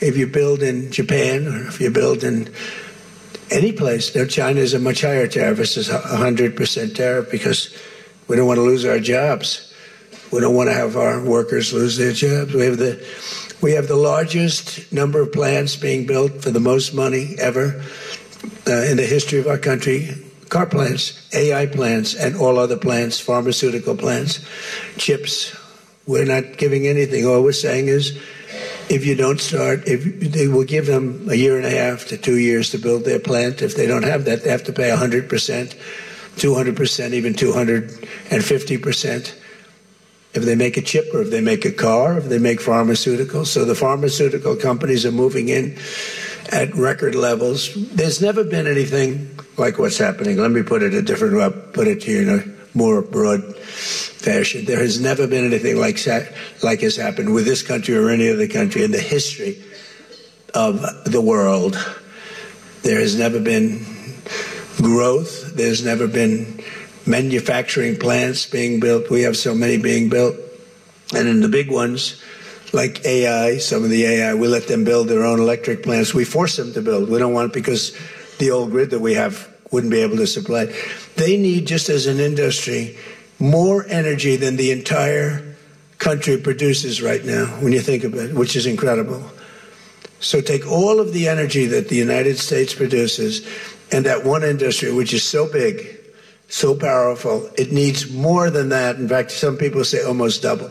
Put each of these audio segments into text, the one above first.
if you build in Japan or if you build in any place, China is a much higher tariff. This is 100% tariff because we don't want to lose our jobs. We don't want to have our workers lose their jobs. We have the largest number of plants being built for the most money ever in the history of our country. Car plants, AI plants, and all other plants, pharmaceutical plants, chips. We're not giving anything. All we're saying is if you don't start, if they will give them a year and a half to 2 years to build their plant. If they don't have that, they have to pay 100%, 200%, even 250%. If they make a chip or if they make a car, if they make pharmaceuticals. So the pharmaceutical companies are moving in at record levels. There's never been anything like what's happening. Let me put it a different way, put it here in a more broad fashion. There has never been anything like has happened with this country or any other country in the history of the world. There has never been growth. There's never been manufacturing plants being built. We have so many being built. And in the big ones, like AI, some of the AI, we let them build their own electric plants. We force them to build. We don't want it because the old grid that we have wouldn't be able to supply. They need, just as an industry, more energy than the entire country produces right now, when you think of it, which is incredible. So take all of the energy that the United States produces and that one industry, which is so big, so powerful, it needs more than that. In fact, some people say almost double.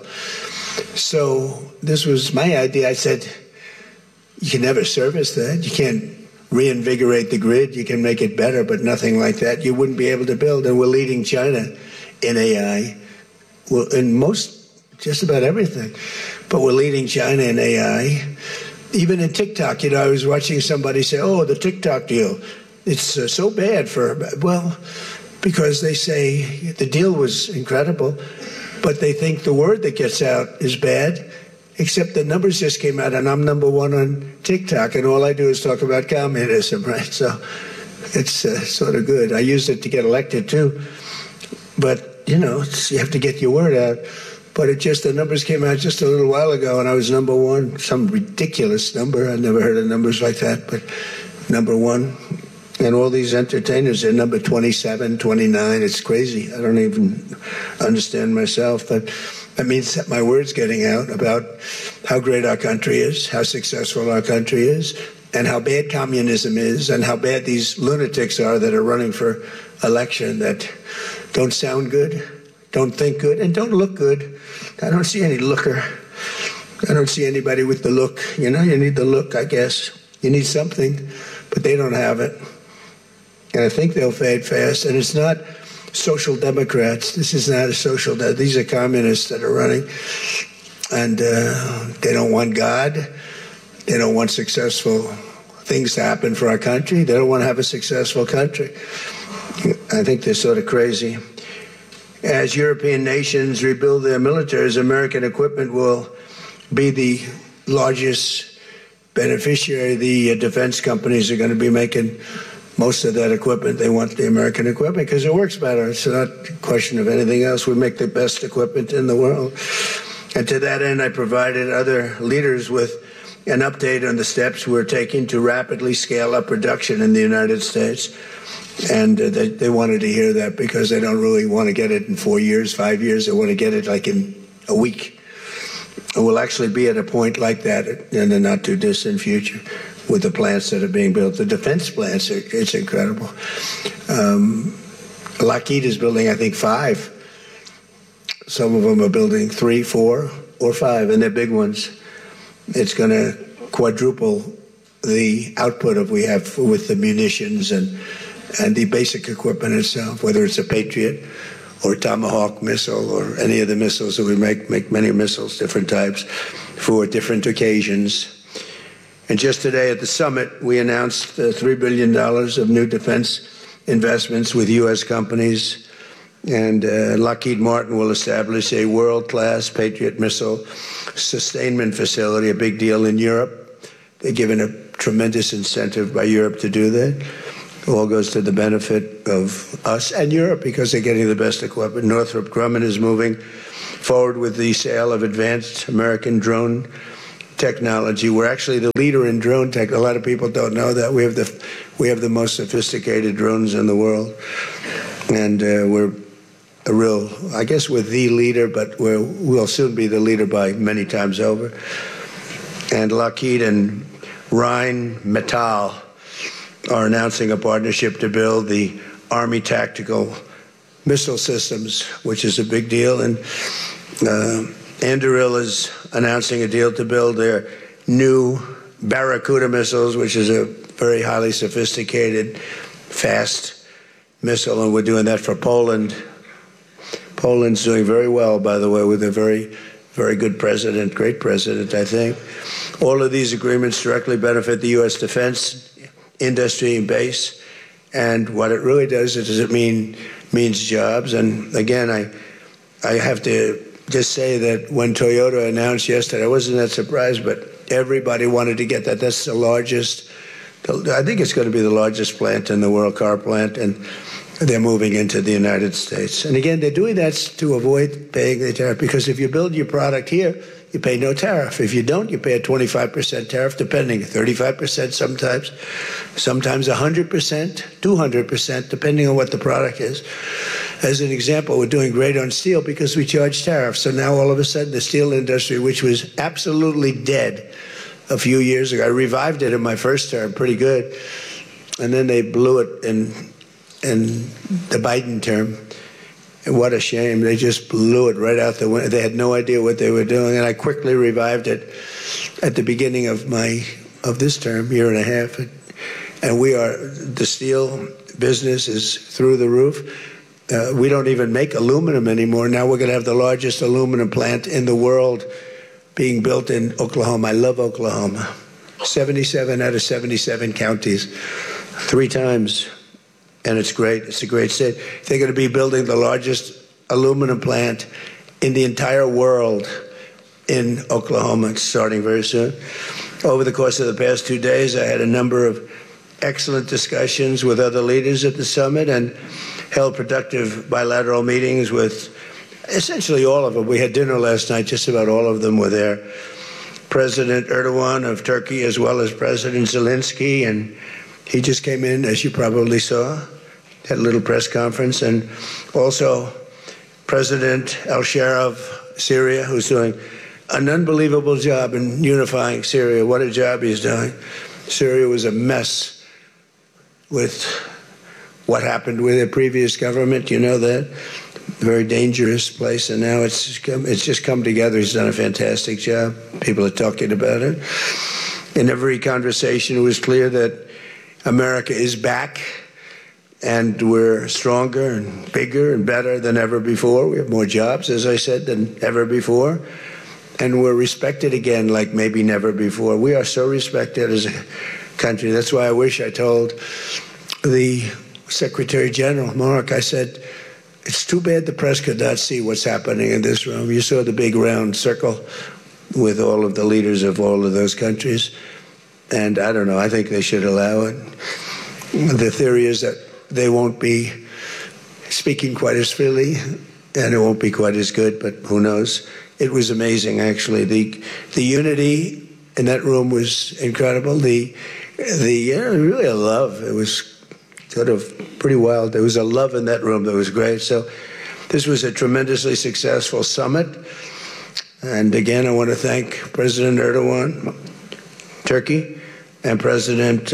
So this was my idea. I said, you can never service that. You can't reinvigorate the grid. You can make it better, but nothing like that. You wouldn't be able to build. And we're leading China in AI, well, in just about everything. But we're leading China in AI. Even in TikTok, I was watching somebody say, oh, the TikTok deal, it's so bad well, because they say the deal was incredible, but they think the word that gets out is bad, except the numbers just came out, and I'm number one on TikTok, and all I do is talk about communism, right? So it's sort of good. I used it to get elected, too. But, you have to get your word out. But the numbers came out just a little while ago, and I was number one, some ridiculous number. I never heard of numbers like that, but number one. And all these entertainers are number 27, 29. It's crazy. I don't even understand myself. But that means that my word's getting out about how great our country is, how successful our country is, and how bad communism is, and how bad these lunatics are that are running for election that don't sound good, don't think good, and don't look good. I don't see any looker. I don't see anybody with the look. You need the look, I guess. You need something, but they don't have it. And I think they'll fade fast. And it's not social democrats. This is not a social. These are communists that are running. And they don't want God. They don't want successful things to happen for our country. They don't want to have a successful country. I think they're sort of crazy. As European nations rebuild their militaries, American equipment will be the largest beneficiary. The defense companies are going to be making most of that equipment. They want the American equipment because it works better. It's not a question of anything else. We make the best equipment in the world. And to that end, I provided other leaders with an update on the steps we're taking to rapidly scale up production in the United States. And they wanted to hear that because they don't really want to get it in 4 years, 5 years. They want to get it like in a week. And we'll actually be at a point like that in the not too distant future with the plants that are being built. The defense plants, it's incredible. Lockheed is building, I think, 5. Some of them are building 3, 4, or 5, and they're big ones. It's going to quadruple the output of we have with the munitions and the basic equipment itself, whether it's a Patriot or Tomahawk missile or any of the missiles that we make many missiles, different types, for different occasions. And just today at the summit, we announced $3 billion of new defense investments with U.S. companies. And Lockheed Martin will establish a world-class Patriot missile sustainment facility, a big deal in Europe. They're given a tremendous incentive by Europe to do that. It all goes to the benefit of us and Europe because they're getting the best equipment. Northrop Grumman is moving forward with the sale of advanced American drone technology. We're actually the leader in drone tech. A lot of people don't know that. We have the most sophisticated drones in the world. And we're a real, I guess we're the leader, but we'll soon be the leader by many times over. And Lockheed and Rheinmetall are announcing a partnership to build the Army Tactical Missile Systems, which is a big deal. And Anduril is announcing a deal to build their new Barracuda missiles, which is a very highly sophisticated, fast missile, and we're doing that for Poland. Poland's doing very well, by the way, with a very, very good president, great president, I think. All of these agreements directly benefit the U.S. defense industry and base, and what it really does is it means jobs. And again, I have to just say that when Toyota announced yesterday, I wasn't that surprised, but everybody wanted to get that. That's the largest, I think it's going to be the largest plant in the world, car plant, and they're moving into the United States. And again, they're doing that to avoid paying the tariff, because if you build your product here, you pay no tariff. If you don't, you pay a 25% tariff, depending, 35% sometimes 100%, 200%, depending on what the product is. As an example, we're doing great on steel because we charge tariffs. So now all of a sudden the steel industry, which was absolutely dead a few years ago, I revived it in my first term, pretty good. And then they blew it in the Biden term. And what a shame. They just blew it right out the window. They had no idea what they were doing. And I quickly revived it at the beginning of this term, year and a half. And the steel business is through the roof. We don't even make aluminum anymore. Now we're going to have the largest aluminum plant in the world being built in Oklahoma. I love Oklahoma. 77 out of 77 counties, 3 times. And it's great. It's a great state. They're going to be building the largest aluminum plant in the entire world in Oklahoma. It's starting very soon. Over the course of the past 2 days, I had a number of excellent discussions with other leaders at the summit and held productive bilateral meetings with essentially all of them. We had dinner last night. Just about all of them were there. President Erdogan of Turkey, as well as President Zelensky, and he just came in, as you probably saw, had a little press conference, and also President al-Shara of Syria, who's doing an unbelievable job in unifying Syria. What a job he's doing. Syria was a mess with what happened with the previous government. You know that. Very dangerous place, and now it's just come together. He's done a fantastic job. People are talking about it. In every conversation, it was clear that America is back, and we're stronger and bigger and better than ever before. We have more jobs, as I said, than ever before. And we're respected again like maybe never before. We are so respected as a country. That's why I wish I told the Secretary General, Mark, I said, it's too bad the press could not see what's happening in this room. You saw the big round circle with all of the leaders of all of those countries. And I don't know, I think they should allow it. The theory is that they won't be speaking quite as freely, and it won't be quite as good, but who knows? It was amazing, actually. The unity in that room was incredible. Really a love. It was sort of pretty wild. There was a love in that room that was great. So this was a tremendously successful summit. And again, I want to thank President Erdogan, Turkey, and President,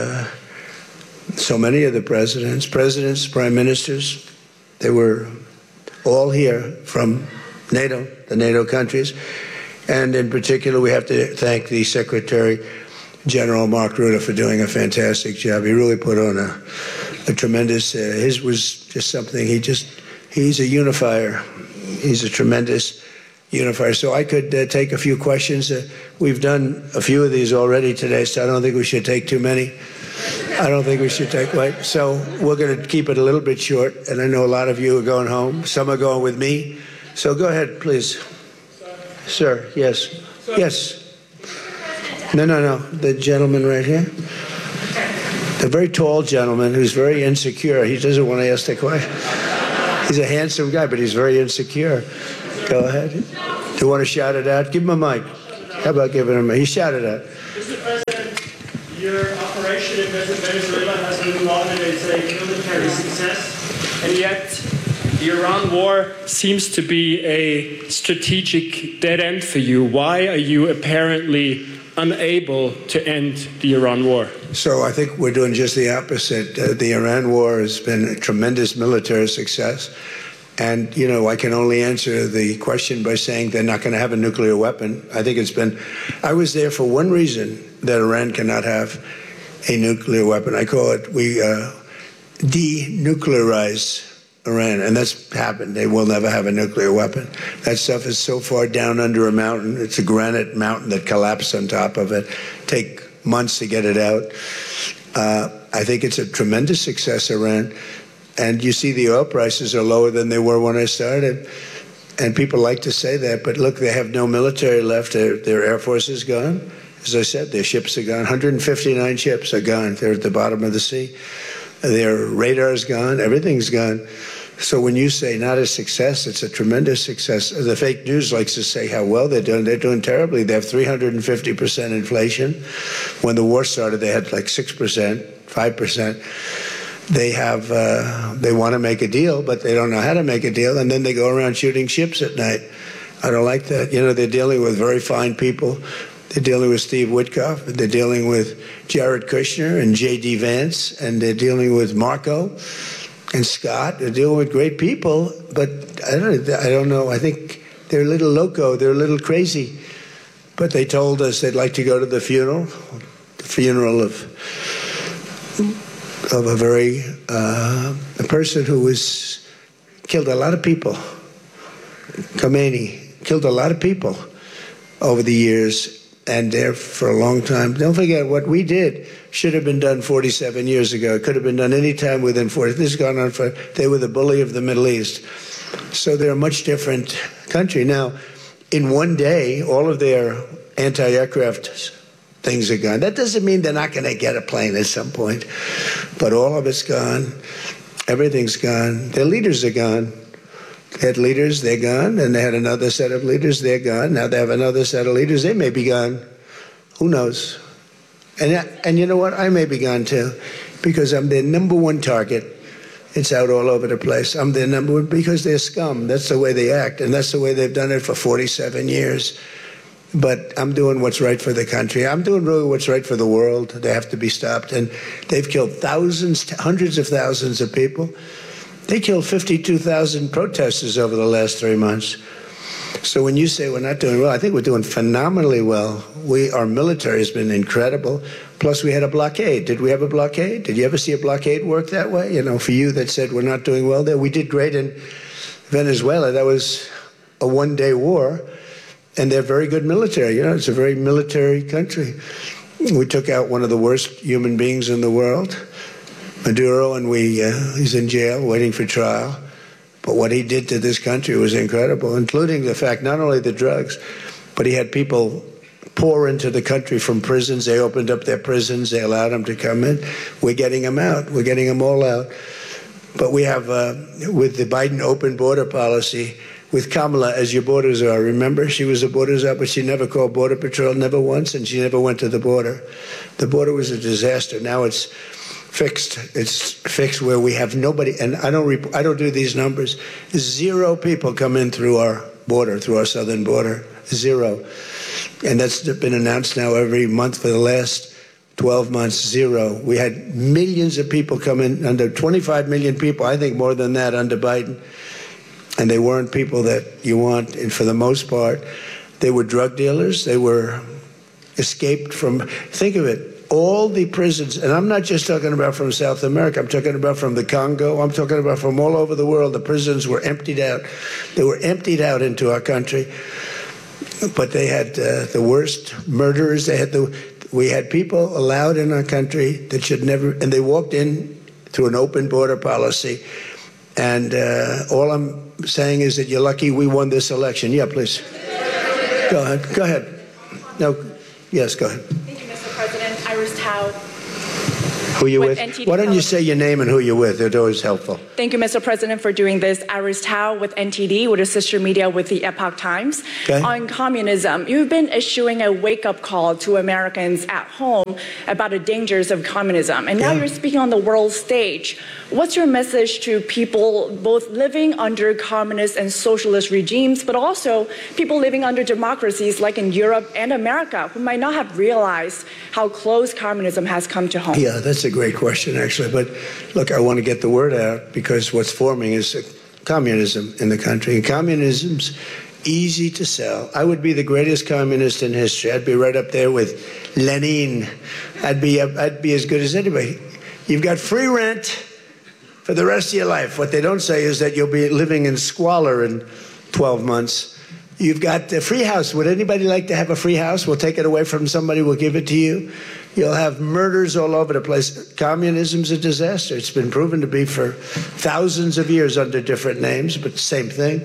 so many of the presidents, prime ministers, they were all here from NATO, the NATO countries. And in particular, we have to thank the Secretary General Mark Rutte for doing a fantastic job. He really put on a tremendous, his was just something, he's a unifier. He's a tremendous unifier. So I could take a few questions. We've done a few of these already today, so I don't think we should take too many. I don't think we should take, right? So we're going to keep it a little bit short, and I know a lot of you are going home. Some are going with me. So go ahead, please. Sir, yes. Yes. No. The gentleman right here. The very tall gentleman who's very insecure. He doesn't want to ask the question. He's a handsome guy, but he's very insecure. Go ahead. Do you want to shout it out? Give him a mic. How about giving him he shouted out. Mr. President, your operation in Venezuela has been lauded as a military success, and yet the Iran war seems to be a strategic dead end for you. Why are you apparently unable to end the Iran war? So I think we're doing just the opposite. The Iran war has been a tremendous military success. And, you know, I can only answer the question by saying they're not going to have a nuclear weapon. I think I was there for one reason, that Iran cannot have a nuclear weapon. I call it, we denuclearize Iran, and that's happened. They will never have a nuclear weapon. That stuff is so far down under a mountain. It's a granite mountain that collapsed on top of it. Take months to get it out. I think it's a tremendous success, Iran. And you see the oil prices are lower than they were when I started. And people like to say that, but look, they have no military left. Their Air Force is gone. As I said, their ships are gone. 159 ships are gone. They're at the bottom of the sea. Their radar is gone. Everything's gone. So when you say not a success, it's a tremendous success. The fake news likes to say how well they're doing. They're doing terribly. They have 350% inflation. When the war started, they had like 6%, 5%. They want to make a deal, but they don't know how to make a deal, and then they go around shooting ships at night. I don't like that. You know, they're dealing with very fine people. They're dealing with Steve Witkoff. They're dealing with Jared Kushner and J.D. Vance, and they're dealing with Marco and Scott. They're dealing with great people, but I don't know. I think they're a little loco. They're a little crazy. But they told us they'd like to go to the funeral of a person who killed a lot of people. Khomeini killed a lot of people over the years, and there for a long time. Don't forget, what we did should have been done 47 years ago. It could have been done any time within 40. This has gone on they were the bully of the Middle East. So they're a much different country. Now, in one day, all of their anti-aircraft things are gone. That doesn't mean they're not going to get a plane at some point, but all of it's gone. Everything's gone. Their leaders are gone. They had leaders, they're gone, and they had another set of leaders, they're gone. Now they have another set of leaders, they may be gone. Who knows? And you know what? I may be gone too, because I'm their number one target. It's out all over the place. I'm their number one because they're scum. That's the way they act, and that's the way they've done it for 47 years. But I'm doing what's right for the country. I'm doing really what's right for the world. They have to be stopped. And they've killed thousands, hundreds of thousands of people. They killed 52,000 protesters over the last 3 months. So when you say we're not doing well, I think we're doing phenomenally well. Our military has been incredible. Plus, we had a blockade. Did we have a blockade? Did you ever see a blockade work that way? You know, for you that said we're not doing well there, we did great in Venezuela. That was a one-day war. And they're very good military. You know, it's a very military country. We took out one of the worst human beings in the world, Maduro, and he's in jail waiting for trial. But what he did to this country was incredible, including the fact not only the drugs, but he had people pour into the country from prisons. They opened up their prisons. They allowed them to come in. We're getting them out. We're getting them all out. But we have, with the Biden open border policy, with Kamala, as your borders are. Remember, she was a borders up, but she never called Border Patrol, never once, and she never went to the border. The border was a disaster. Now it's fixed. It's fixed where we have nobody, and I don't do these numbers. 0 people come in through our border, through our southern border. 0. And that's been announced now every month for the last 12 months, 0. We had millions of people come in, under 25 million people, I think more than that under Biden. And they weren't people that you want, and for the most part, they were drug dealers. They were escaped from, think of it, all the prisons, and I'm not just talking about from South America, I'm talking about from the Congo, I'm talking about from all over the world. The prisons were emptied out. They were emptied out into our country, but they had the worst murderers. We had people allowed in our country that should never, and they walked in through an open border policy. And all I'm saying is that you're lucky we won this election. Yeah, please. Go ahead. Go ahead. No. Yes, go ahead. Thank you, Mr. President. Iris Tao. Who you with? NTD Why don't you say your name and who you're with? It's always helpful. Thank you, Mr. President, for doing this. Iris Tao with NTD, with a sister media with the Epoch Times. Okay. On communism, you've been issuing a wake-up call to Americans at home about the dangers of communism. And now you're speaking on the world stage. What's your message to people both living under communist and socialist regimes, but also people living under democracies like in Europe and America, who might not have realized how close communism has come to home? Yeah, that's a great question, actually. But look, I want to get the word out because what's forming is communism in the country. And communism's easy to sell. I would be the greatest communist in history. I'd be right up there with Lenin. I'd be as good as anybody. You've got free rent for the rest of your life. What they don't say is that you'll be living in squalor in 12 months. You've got a free house. Would anybody like to have a free house? We'll take it away from somebody. We'll give it to you. You'll have murders all over the place. Communism's a disaster. It's been proven to be for thousands of years under different names, but same thing.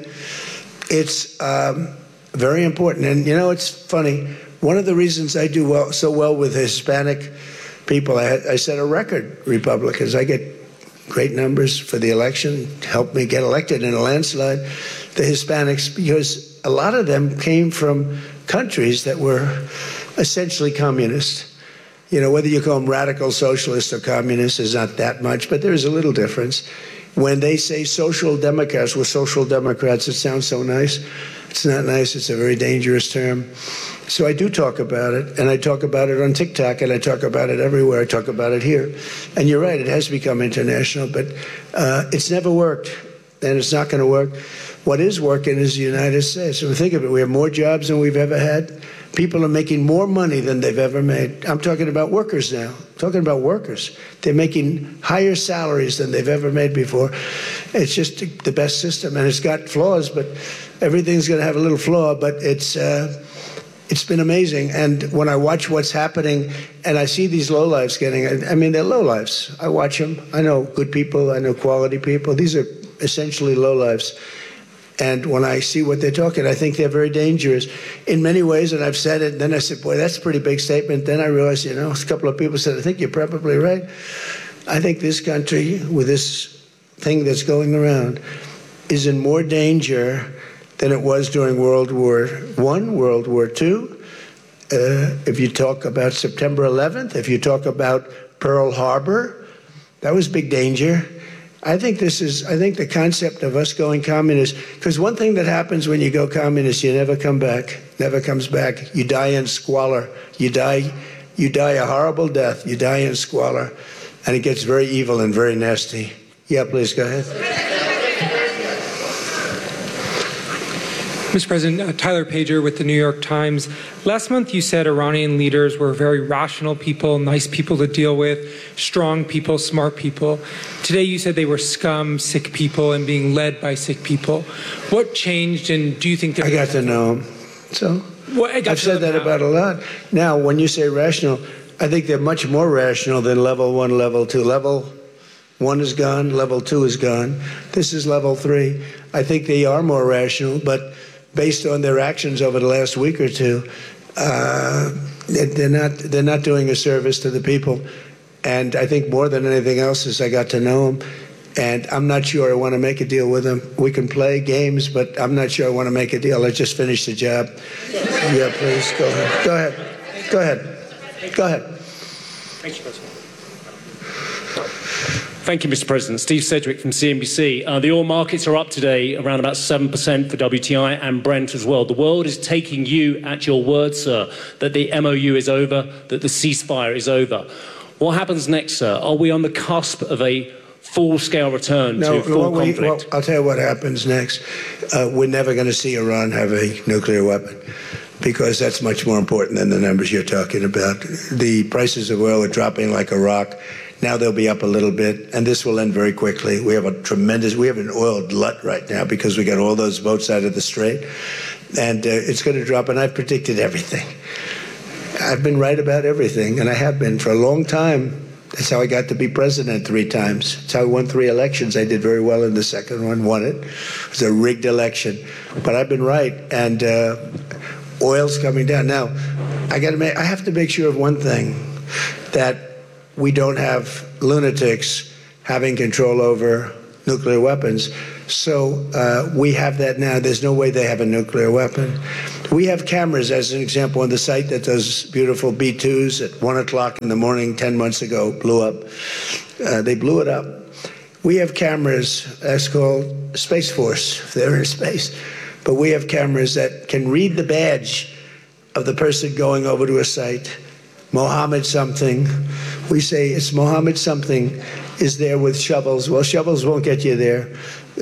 It's very important. And, you know, it's funny. One of the reasons I do so well with Hispanic people, I set a record, Republicans. I get great numbers for the election, helped me get elected in a landslide. The Hispanics, because a lot of them came from countries that were essentially communist. You know, whether you call them radical socialists or communists is not that much, but there's a little difference. When they say social democrats, we're social democrats, it sounds so nice. It's not nice. It's a very dangerous term. So I do talk about it, and I talk about it on TikTok, and I talk about it everywhere. I talk about it here. And you're right, it has become international, but it's never worked, and it's not going to work. What is working is the United States. So think of it. We have more jobs than we've ever had. People are making more money than they've ever made. I'm talking about workers now. I'm talking about workers. They're making higher salaries than they've ever made before. It's just the best system, and it's got flaws, but everything's going to have a little flaw, but it's been amazing. And when I watch what's happening, and I see these lowlifes getting, I mean, they're lowlifes. I watch them. I know good people. I know quality people. These are essentially lowlifes. And when I see what they're talking, I think they're very dangerous in many ways. And I've said it. And then I said, boy, that's a pretty big statement. Then I realized, you know, a couple of people said, I think you're probably right. I think this country, with this thing that's going around, is in more danger than it was during World War I, World War II. If you talk about September 11th, if you talk about Pearl Harbor, that was big danger. I think the concept of us going communist, because one thing that happens when you go communist, you never come back, never comes back. You die in squalor. You die a horrible death. You die in squalor, and it gets very evil and very nasty. Yeah, please go ahead. Mr. President, Tyler Pager with the New York Times. Last month you said Iranian leaders were very rational people, nice people to deal with, strong people, smart people. Today you said they were scum, sick people, and being led by sick people. What changed, and do you think that... I got to know them. So I've said that about a lot. Now, when you say rational, I think they're much more rational than level 1, level 2. Level 1 is gone, level 2 is gone. This is level 3. I think they are more rational, but based on their actions over the last week or two, they're not doing a service to the people. And I think more than anything else is I got to know them. And I'm not sure I want to make a deal with them. We can play games, but I'm not sure I want to make a deal. Let's just finish the job. Yeah, please, go ahead. Go ahead. Go ahead. Go ahead. Thank you, President. Thank you, Mr. President. Steve Sedgwick from CNBC. The oil markets are up today, around about 7% for WTI and Brent as well. The world is taking you at your word, sir, that the MOU is over, that the ceasefire is over. What happens next, sir? Are we on the cusp of a full-scale return to full conflict? Well, I'll tell you what happens next. We're never going to see Iran have a nuclear weapon, because that's much more important than the numbers you're talking about. The prices of oil are dropping like a rock. Now they'll be up a little bit, and this will end very quickly. We have an oil glut right now because we got all those boats out of the Strait, and it's going to drop, and I've predicted everything. I've been right about everything, and I have been for a long time. That's how I got to be president 3 times. That's how I won 3 elections. I did very well in the second one, won it. It was a rigged election, but I've been right, and oil's coming down. Now, I have to make sure of one thing, that we don't have lunatics having control over nuclear weapons. So we have that now. There's no way they have a nuclear weapon. We have cameras, as an example, on the site that does beautiful B-2s at 1 o'clock in the morning 10 months ago, blew up. They blew it up. We have cameras, that's called Space Force, if they're in space. But we have cameras that can read the badge of the person going over to a site. Mohammed something. We say it's Mohammed something is there with shovels. Well, shovels won't get you there.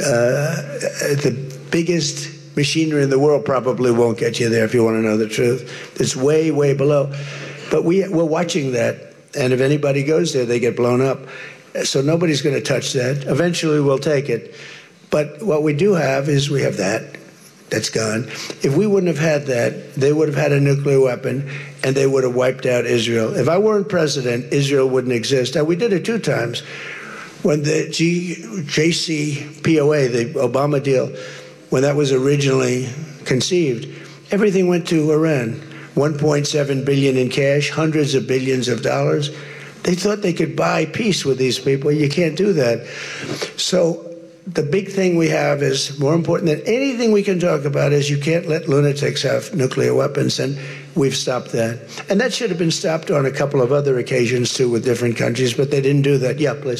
The biggest machinery in the world probably won't get you there, if you want to know the truth. It's way, way below. But we're watching that. And if anybody goes there, they get blown up. So nobody's going to touch that. Eventually, we'll take it. But what we do have is we have that. That's gone. If we wouldn't have had that, they would have had a nuclear weapon, and they would have wiped out Israel. If I weren't president, Israel wouldn't exist. Now, we did it 2 times. When the JCPOA, the Obama deal, when that was originally conceived, everything went to Iran. $1.7 billion in cash, hundreds of billions of dollars. They thought they could buy peace with these people. You can't do that. So the big thing we have is more important than anything we can talk about is you can't let lunatics have nuclear weapons, and we've stopped that. And that should have been stopped on a couple of other occasions, too, with different countries, but they didn't do that. Yeah, please.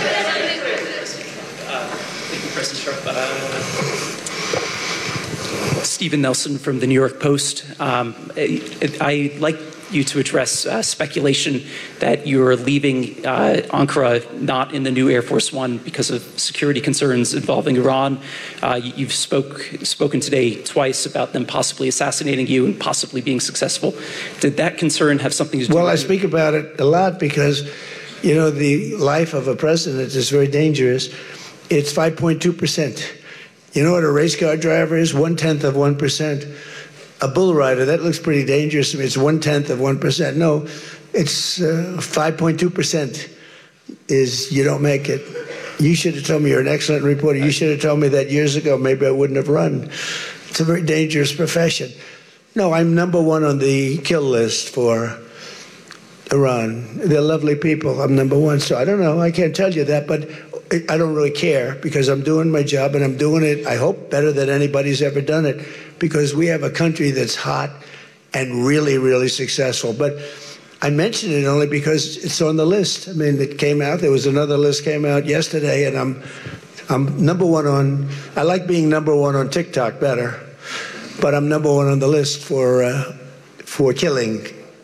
Stephen Nelson from the New York Post. I'd like you to address speculation that you're leaving Ankara not in the new Air Force One because of security concerns involving Iran. You've spoken today twice about them possibly assassinating you and possibly being successful. Did that concern have something to do with it? Well, I speak about it a lot because, you know, the life of a president is very dangerous. It's 5.2%. You know what a race car driver is? 1/10 of 1%. A bull rider, that looks pretty dangerous to me. It's 1/10 of 1%. No, it's 5.2% is you don't make it. You should have told me. You're an excellent reporter. You should have told me that years ago. Maybe I wouldn't have run. It's a very dangerous profession. No, I'm #1 on the kill list for Iran. They're lovely people. I'm #1. So I don't know. I can't tell you that, but I don't really care because I'm doing my job and I'm doing it, I hope, better than anybody's ever done it because we have a country that's hot and really, really successful. But I mention it only because it's on the list. I mean, it came out. There was another list came out yesterday, and I'm #1 on. I like being #1 on TikTok better, but I'm #1 on the list for killing.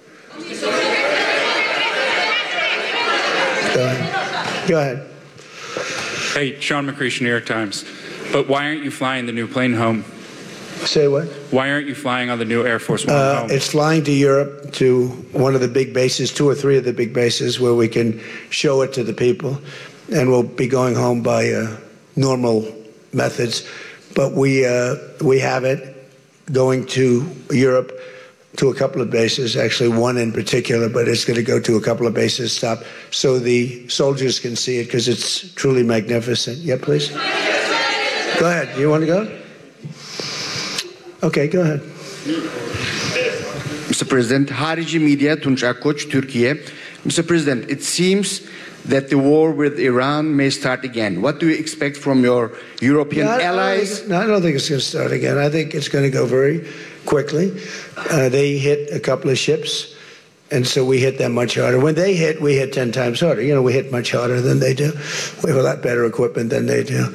Go ahead. Hey, Sean McCreesh, New York Times. But why aren't you flying the new plane home? Say what? Why aren't you flying on the new Air Force One home? It's flying to Europe, to one of the big bases, 2 or 3 of the big bases, where we can show it to the people. And we'll be going home by normal methods. But we have it going to Europe, to a couple of bases, actually 1 in particular, but it's going to go to a couple of bases, stop, so the soldiers can see it, because it's truly magnificent. Yeah, please? Go ahead. You want to go? Okay, go ahead. Mr. President, Harici Media, Tunç Akkoç, Türkiye. Mr. President, it seems that the war with Iran may start again. What do you expect from your European allies? I don't think it's going to start again. I think it's going to go very quickly. They hit a couple of ships, and so we hit them much harder. When they hit, we hit 10 times harder. You know, we hit much harder than they do. We have a lot better equipment than they do.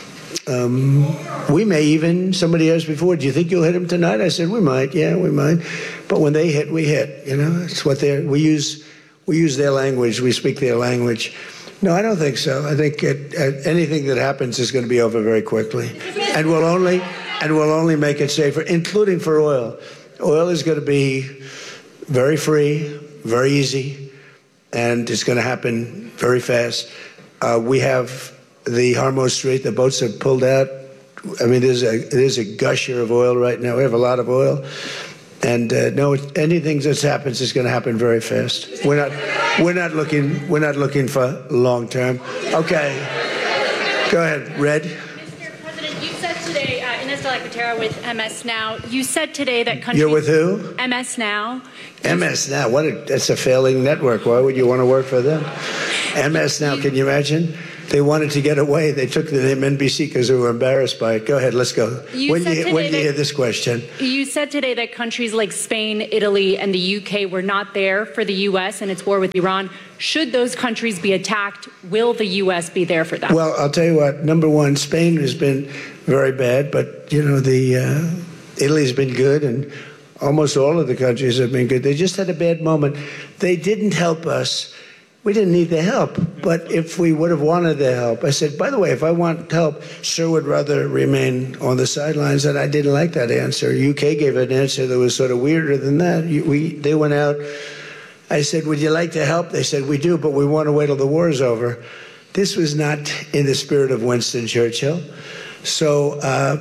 We may even, somebody asked before, do you think you'll hit them tonight? I said, we might. Yeah, we might. But when they hit, we hit. You know, it's what we use their language. We speak their language. No, I don't think so. I think anything that happens is going to be over very quickly, and we'll only make it safer, including for oil. Oil is going to be very free, very easy, and it's going to happen very fast. We have the Hormuz Strait. The boats have pulled out. I mean, there's a gusher of oil right now. We have a lot of oil. And no, anything that happens is going to happen very fast. We're not looking for long term. Okay, go ahead, Red. Mr. President, you said today, Ines de la Cuetara with MS Now. You said today that countries. You're with who? MS Now. MS Now, that's a failing network. Why would you want to work for them? MS Now, can you imagine? They wanted to get away. They took the name NBC because they were embarrassed by it. Go ahead, let's go. When you hear this question. You said today that countries like Spain, Italy, and the UK were not there for the U.S. and its war with Iran. Should those countries be attacked, will the U.S. be there for them? Well, I'll tell you what. Number one, Spain has been very bad, but, Italy's been good, and almost all of the countries have been good. They just had a bad moment. They didn't help us. We didn't need the help, but if we would have wanted the help, I said, by the way, if I want help, sir would rather remain on the sidelines, and I didn't like that answer. UK gave an answer that was sort of weirder than that. They went out. I said, would you like to help? They said, we do, but we want to wait till the war is over. This was not in the spirit of Winston Churchill. So,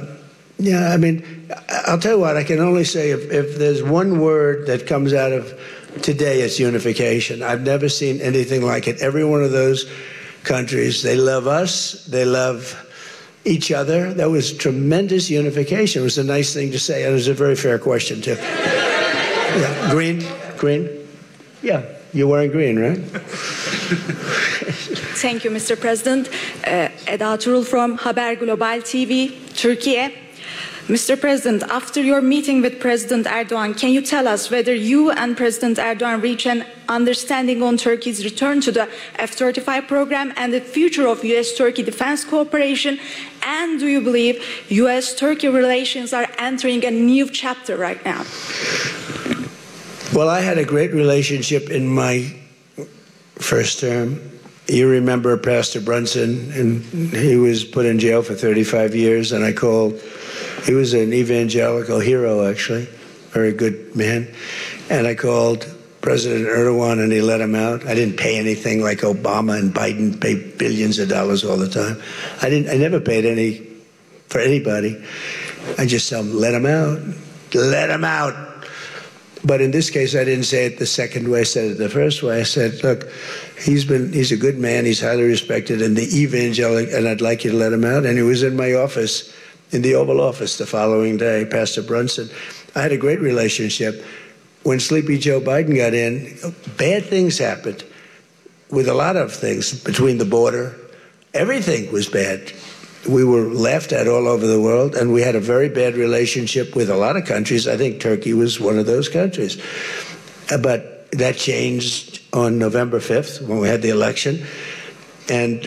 I'll tell you what, I can only say if there's one word that comes out of today, it's unification. I've never seen anything like it. Every one of those countries, they love us, they love each other. That was tremendous unification. It was a nice thing to say, and it was a very fair question, too. Yeah. Green? Yeah, you're wearing green, right? Thank you, Mr. President. Eda Turul from Haber Global TV, Turkey. Mr. President, after your meeting with President Erdogan, can you tell us whether you and President Erdogan reach an understanding on Turkey's return to the F-35 program and the future of U.S.-Turkey defense cooperation? And do you believe U.S.-Turkey relations are entering a new chapter right now? Well, I had a great relationship in my first term. You remember Pastor Brunson, and he was put in jail for 35 years, and I called. He was an evangelical hero, actually, very good man. And I called President Erdogan, and he let him out. I didn't pay anything like Obama and Biden pay billions of dollars all the time. I never paid any for anybody. I just tell him, let him out. Let him out. But in this case, I didn't say it the second way. I said it the first way. I said, look, he's a good man. He's highly respected in the evangelical, and I'd like you to let him out. And he was in my office, in the Oval Office the following day, Pastor Brunson. I had a great relationship. When Sleepy Joe Biden got in, bad things happened with a lot of things between the border. Everything was bad. We were laughed at all over the world, and we had a very bad relationship with a lot of countries. I think Turkey was one of those countries. But that changed on November 5th when we had the election. And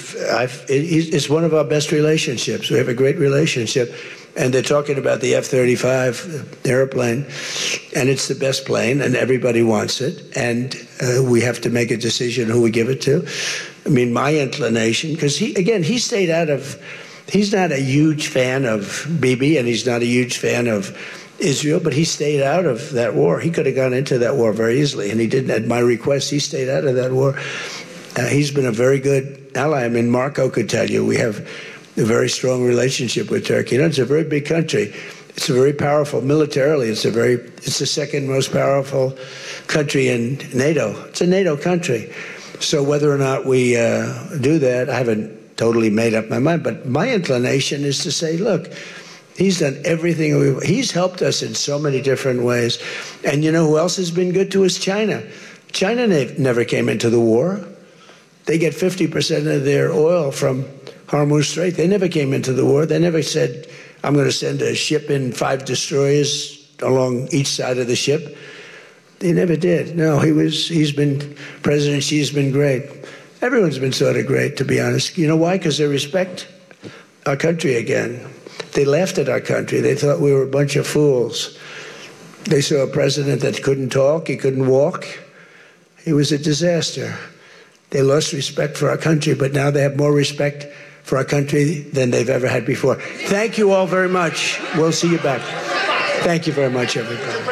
it's one of our best relationships. We have a great relationship. And they're talking about the F-35 airplane, and it's the best plane, and everybody wants it. And we have to make a decision who we give it to. I mean, my inclination, because he stayed out of, he's not a huge fan of Bibi, and he's not a huge fan of Israel, but he stayed out of that war. He could have gone into that war very easily, and he didn't. At my request, he stayed out of that war. He's been a very good ally. I mean, Marco could tell you we have a very strong relationship with Turkey. You know, it's a very big country. It's a very powerful militarily. It's the second most powerful country in NATO. It's a NATO country. So whether or not we do that, I haven't totally made up my mind. But my inclination is to say, look, he's done everything. He's helped us in so many different ways. And you know who else has been good to us? China. China never came into the war. They get 50% of their oil from Hormuz Strait. They never came into the war. They never said, I'm going to send a ship in 5 destroyers along each side of the ship. They never did. No, President Xi's been great. Everyone's been sort of great, to be honest. You know why? Because they respect our country again. They laughed at our country. They thought we were a bunch of fools. They saw a president that couldn't talk, he couldn't walk. He was a disaster. They lost respect for our country, but now they have more respect for our country than they've ever had before. Thank you all very much. We'll see you back. Thank you very much, everybody.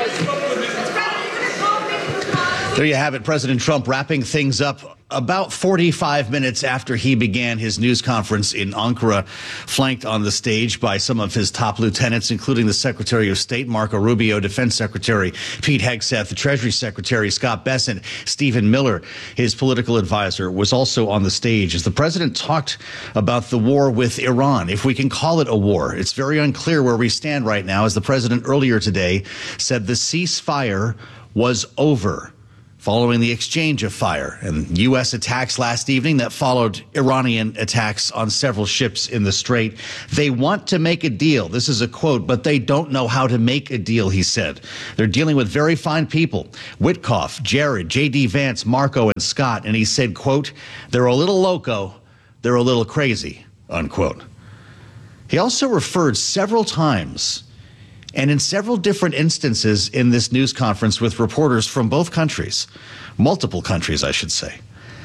There you have it. President Trump wrapping things up about 45 minutes after he began his news conference in Ankara, flanked on the stage by some of his top lieutenants, including the Secretary of State, Marco Rubio, Defense Secretary Pete Hegseth, the Treasury Secretary Scott Bessent, Stephen Miller, his political advisor, was also on the stage as the president talked about the war with Iran, if we can call it a war. It's very unclear where we stand right now, as the president earlier today said the ceasefire was over following the exchange of fire and U.S. attacks last evening that followed Iranian attacks on several ships in the Strait. They want to make a deal. This is a quote, but they don't know how to make a deal, he said. They're dealing with very fine people, Witkoff, Jared, J.D. Vance, Marco, and Scott. And he said, quote, they're a little loco, they're a little crazy, unquote. He also referred several times and in several different instances in this news conference with reporters from both countries, multiple countries, I should say,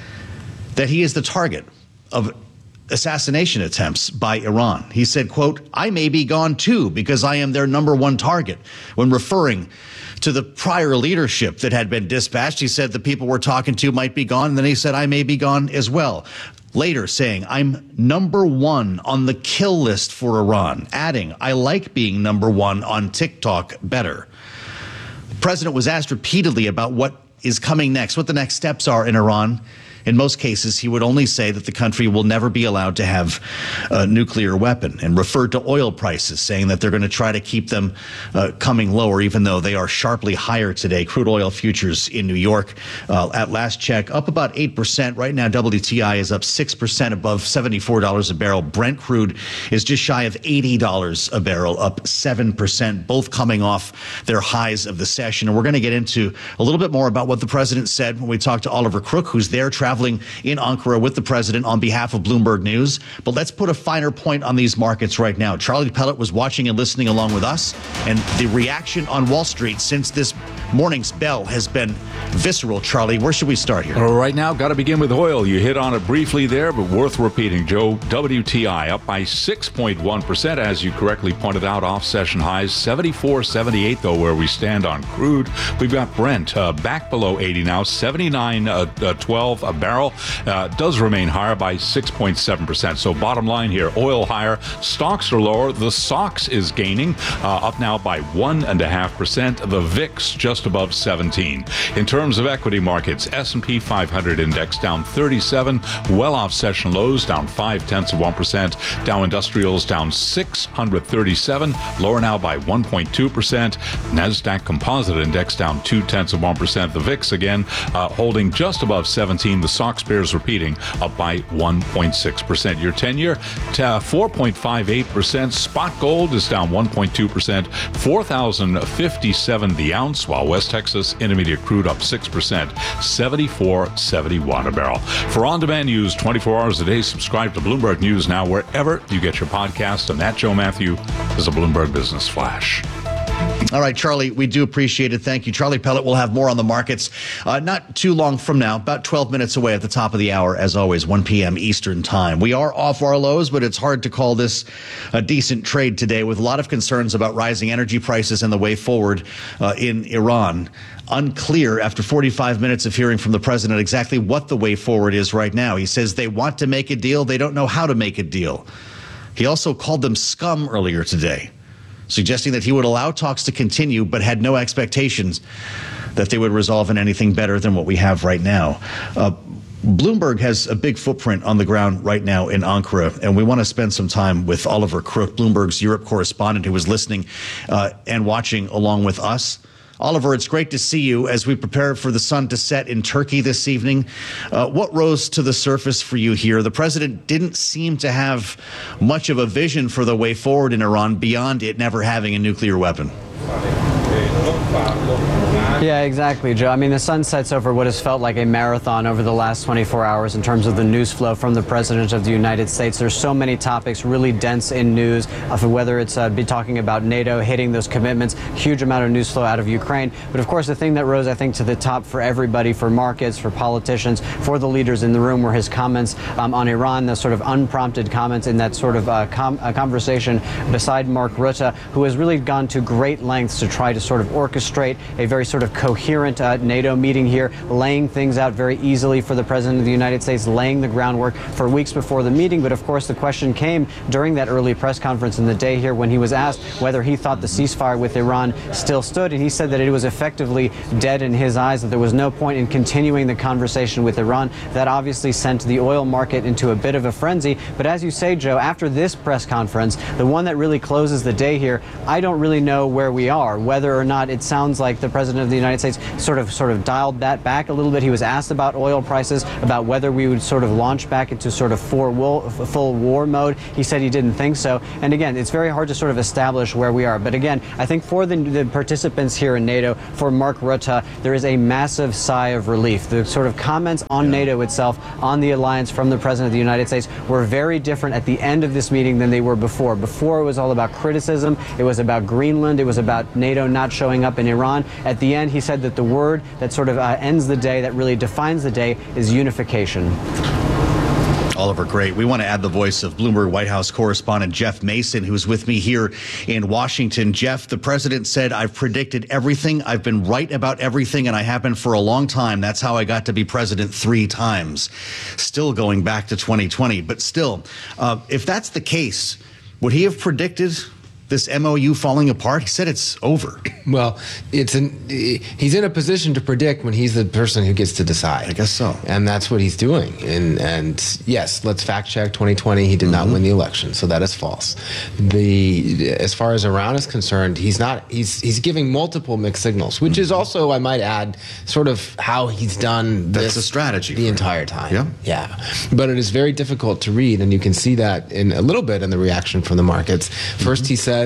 that he is the target of assassination attempts by Iran. He said, quote, I may be gone too because I am their number one target. When referring to the prior leadership that had been dispatched, he said the people we're talking to might be gone. And then he said, I may be gone as well. Later saying, I'm number one on the kill list for Iran, adding, I like being number one on TikTok better. The president was asked repeatedly about what is coming next, what the next steps are in Iran. In most cases, he would only say that the country will never be allowed to have a nuclear weapon and referred to oil prices, saying that they're going to try to keep them coming lower, even though they are sharply higher today. Crude oil futures in New York at last check up about 8%. Right now, WTI is up 6% above $74 a barrel. Brent crude is just shy of $80 a barrel, up 7%, both coming off their highs of the session. And we're going to get into a little bit more about what the president said when we talked to Oliver Crook, who's there traveling in Ankara with the president on behalf of Bloomberg News. But let's put a finer point on these markets right now. Charlie Pellet was watching and listening along with us, and the reaction on Wall Street since this morning's bell has been visceral. Charlie, where should we start here? Right now, got to begin with oil. You hit on it briefly there, but worth repeating. Joe, WTI up by 6.1%, as you correctly pointed out, off session highs. 74.78 though, where we stand on crude. We've got Brent back below 80 now, 79.12 a barrel. Does remain higher by 6.7%. So bottom line here, oil higher, stocks are lower. The SOX is gaining, up now by 1.5%. The VIX just above 17. In terms of equity markets, S&P 500 index down 37, well off session lows, down 0.5%. Dow Industrials down 637, lower now by 1.2%. Nasdaq Composite Index down 0.2%. The VIX again holding just above 17. The SOX bears repeating, up by 1.6%. Your 10-year, 4.58%. Spot gold is down 1.2%, $4,057 the ounce, while West Texas Intermediate crude up 6%, $74.71 a barrel. For on-demand news 24 hours a day, subscribe to Bloomberg News now wherever you get your podcast. And that, Joe Matthew, is a Bloomberg Business Flash. All right, Charlie, we do appreciate it. Thank you. Charlie Pellet will have more on the markets not too long from now, about 12 minutes away at the top of the hour, as always, 1 p.m. Eastern time. We are off our lows, but it's hard to call this a decent trade today, with a lot of concerns about rising energy prices and the way forward in Iran. Unclear after 45 minutes of hearing from the president exactly what the way forward is right now. He says they want to make a deal. They don't know how to make a deal. He also called them scum earlier today, suggesting that he would allow talks to continue, but had no expectations that they would resolve in anything better than what we have right now. Bloomberg has a big footprint on the ground right now in Ankara, and we want to spend some time with Oliver Crook, Bloomberg's Europe correspondent, who was listening and watching along with us. Oliver, it's great to see you as we prepare for the sun to set in Turkey this evening. What rose to the surface for you here? The president didn't seem to have much of a vision for the way forward in Iran beyond it never having a nuclear weapon. Yeah, exactly, Joe. I mean, the sun sets over what has felt like a marathon over the last 24 hours in terms of the news flow from the President of the United States. There's so many topics really dense in news, whether it's be talking about NATO, hitting those commitments, huge amount of news flow out of Ukraine. But of course, the thing that rose, I think, to the top for everybody, for markets, for politicians, for the leaders in the room, were his comments on Iran, the sort of unprompted comments in that sort of conversation beside Mark Rutte, who has really gone to great lengths to try to sort of orchestrate a very sort of coherent NATO meeting here, laying things out very easily for the President of the United States, laying the groundwork for weeks before the meeting. But of course, the question came during that early press conference in the day here when he was asked whether he thought the ceasefire with Iran still stood. And he said that it was effectively dead in his eyes, that there was no point in continuing the conversation with Iran. That obviously sent the oil market into a bit of a frenzy. But as you say, Joe, after this press conference, the one that really closes the day here, I don't really know where we are, whether or not it sounds like the President of the the United States sort of dialed that back a little bit. He was asked about oil prices, about whether we would sort of launch back into sort of full war mode. He said he didn't think so. And again, it's very hard to sort of establish where we are. But again, I think for the participants here in NATO, for Mark Rutte, there is a massive sigh of relief. The sort of comments on NATO itself, on the alliance from the President of the United States were very different at the end of this meeting than they were before. Before, it was all about criticism. It was about Greenland. It was about NATO not showing up in Iran. At the end, he said that the word that sort of ends the day, that really defines the day, is unification. Oliver, great. We want to add the voice of Bloomberg White House correspondent Jeff Mason, who's with me here in Washington. Jeff, the president said, I've predicted everything. I've been right about everything, and I have been for a long time. That's how I got to be president 3 times. Still going back to 2020. But still, if that's the case, would he have predicted this MOU falling apart? He said it's over. Well, he's in a position to predict when he's the person who gets to decide. I guess so. And that's what he's doing. And yes, let's fact check 2020. He did not win the election, so that is false. As far as Iran is concerned, he's giving multiple mixed signals, which is also, I might add, sort of how he's done this. That's the strategy the entire time. Yeah. But it is very difficult to read, and you can see that in a little bit in the reaction from the markets. First, he says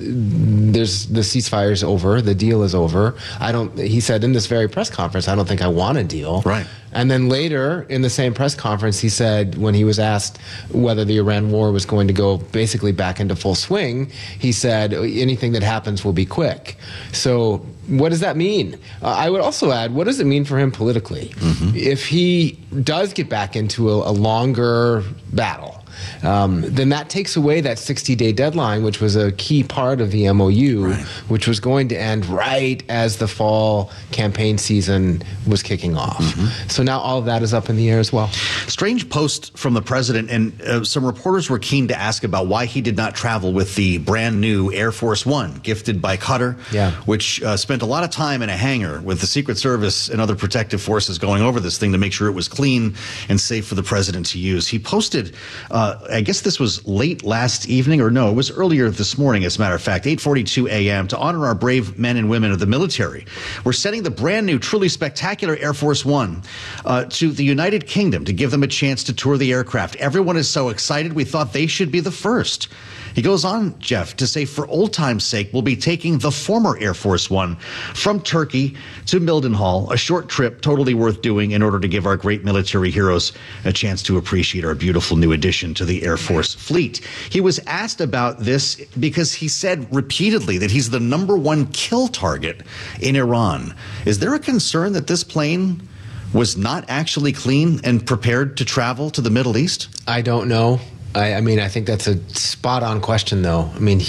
there's the ceasefire's over, the deal is over. He said in this very press conference, I don't think I want a deal. Right. And then later in the same press conference, he said, when he was asked whether the Iran war was going to go basically back into full swing, he said anything that happens will be quick. So what does that mean? I would also add, what does it mean for him politically? If he does get back into a longer battle, then that takes away that 60-day deadline, which was a key part of the MOU, which was going to end right as the fall campaign season was kicking off. So now all of that is up in the air as well. Strange post from the president, and some reporters were keen to ask about why he did not travel with the brand new Air Force One, gifted by Qatar, which spent a lot of time in a hangar with the Secret Service and other protective forces going over this thing to make sure it was clean and safe for the president to use. He posted, I guess this was late last evening, or no, it was earlier this morning, as a matter of fact, 8:42 a.m. to honor our brave men and women of the military. We're sending the brand new, truly spectacular Air Force One to the United Kingdom to give them a chance to tour the aircraft. Everyone is so excited, we thought they should be the first. He goes on, Jeff, to say, for old time's sake, we'll be taking the former Air Force One from Turkey to Mildenhall, a short trip totally worth doing in order to give our great military heroes a chance to appreciate our beautiful new addition to the Air Force fleet. He was asked about this because he said repeatedly that he's the #1 kill target in Iran. Is there a concern that this plane was not actually clean and prepared to travel to the Middle East? I don't know. I mean, I think that's a spot-on question, though. I mean,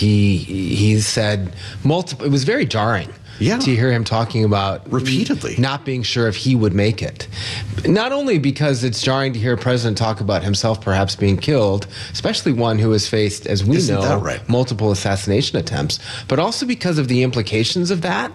he said multiple. It was very jarring to hear him talking about repeatedly not being sure if he would make it. Not only because it's jarring to hear a president talk about himself perhaps being killed, especially one who has faced, as we know, multiple assassination attempts, but also because of the implications of that.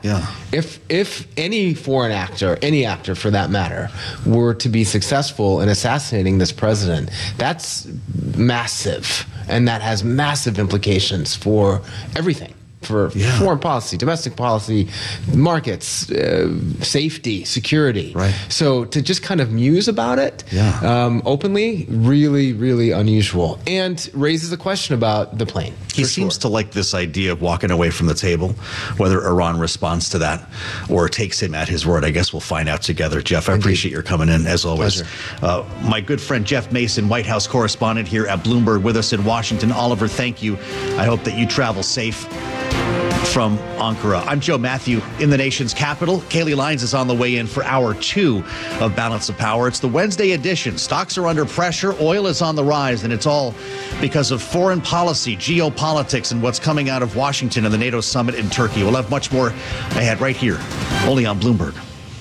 If any foreign actor, any actor for that matter, were to be successful in assassinating this president, that's massive, and that has massive implications for everything. For foreign policy, domestic policy, markets, safety, security. So to just kind of muse about it openly, really, really unusual, and raises a question about the plane. He seems to like this idea of walking away from the table. Whether Iran responds to that or takes him at his word, I guess we'll find out together. Jeff, I appreciate your coming in, as always. My good friend Jeff Mason, White House correspondent here at Bloomberg, with us in Washington. Oliver, thank you. I hope that you travel safe from Ankara. I'm Joe Matthew in the nation's capital. Kaylee Lyons is on the way in for hour 2 of Balance of Power. It's the Wednesday edition. Stocks are under pressure. Oil is on the rise, and it's all because of foreign policy, geopolitics, and what's coming out of Washington and the NATO summit in Turkey. We'll have much more ahead right here, only on Bloomberg.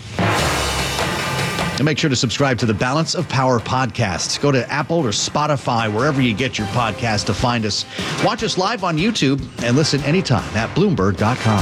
And make sure to subscribe to the Balance of Power podcast. Go to Apple or Spotify, wherever you get your podcast, to find us. Watch us live on YouTube and listen anytime at Bloomberg.com.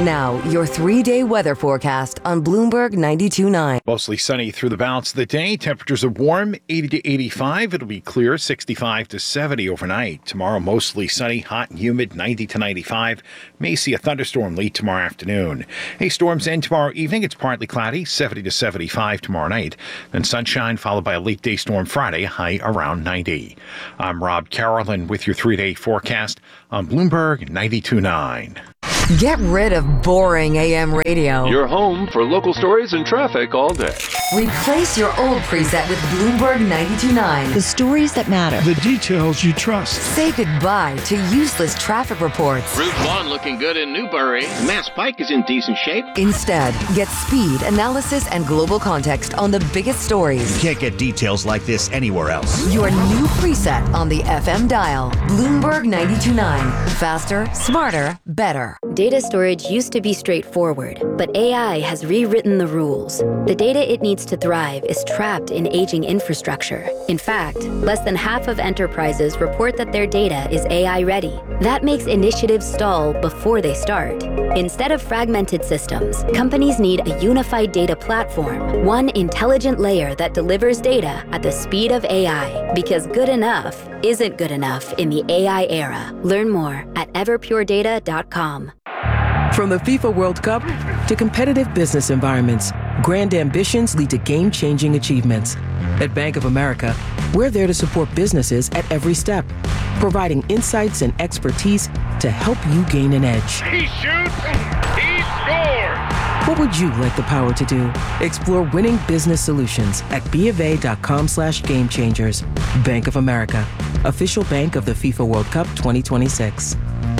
Now, your 3-day weather forecast on Bloomberg 92.9. Mostly sunny through the balance of the day. Temperatures are warm, 80 to 85. It'll be clear, 65 to 70 overnight. Tomorrow, mostly sunny, hot and humid, 90 to 95. May see a thunderstorm late tomorrow afternoon. Hey, storms end tomorrow evening. It's partly cloudy, 70 to 75 tomorrow night. Then sunshine followed by a late day storm Friday, high around 90. I'm Rob Carolyn with your 3-day forecast on Bloomberg 92.9. Get rid of boring AM radio. Your home for local stories and traffic all day. Replace your old preset with Bloomberg 92.9. The stories that matter. The details you trust. Say goodbye to useless traffic reports. Route 1 looking good in Newbury. Mass Pike is in decent shape. Instead, get speed, analysis, and global context on the biggest stories. You can't get details like this anywhere else. Your new preset on the FM dial. Bloomberg 92.9. Faster, smarter, better. Data storage used to be straightforward, but AI has rewritten the rules. The data it needs to thrive is trapped in aging infrastructure. In fact, less than half of enterprises report that their data is AI ready. That makes initiatives stall before they start. Instead of fragmented systems, companies need a unified data platform, one intelligent layer that delivers data at the speed of AI, because good enough isn't good enough in the AI era. Learn more at everpuredata.com. From the FIFA World Cup to competitive business environments, grand ambitions lead to game-changing achievements. At Bank of America, we're there to support businesses at every step, providing insights and expertise to help you gain an edge. He shoots, he scores! What would you like the power to do? Explore winning business solutions at BofA.com/gamechangers. Bank of America, official bank of the FIFA World Cup 2026.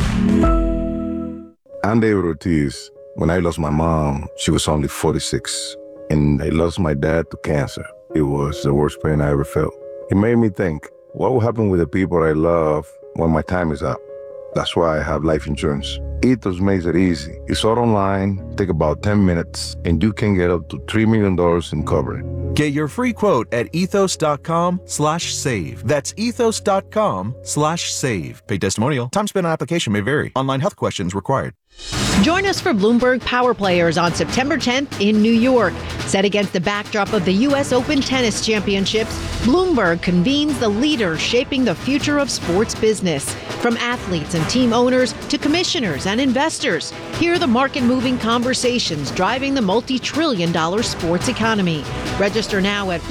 I'm David Ortiz. When I lost my mom, she was only 46. And I lost my dad to cancer. It was the worst pain I ever felt. It made me think, what will happen with the people I love when my time is up? That's why I have life insurance. Ethos makes it easy. It's all online, take about 10 minutes, and you can get up to $3 million in coverage. Get your free quote at ethos.com/save. That's ethos.com/save. Paid testimonial. Time spent on application may vary. Online health questions required. Join us for Bloomberg Power Players on September 10th in New York. Set against the backdrop of the U.S. Open Tennis Championships, Bloomberg convenes the leaders shaping the future of sports business. From athletes and team owners to commissioners and investors, hear the market-moving conversations driving the multi-trillion-dollar sports economy. Register now at